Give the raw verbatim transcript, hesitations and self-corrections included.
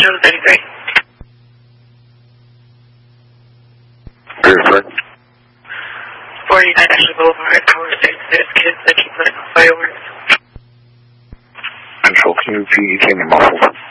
Joe thirty-three. Good, forty National Boulevard, Power State, there's kids that keep putting on fireworks. Control, can you repeat? You came in muffled.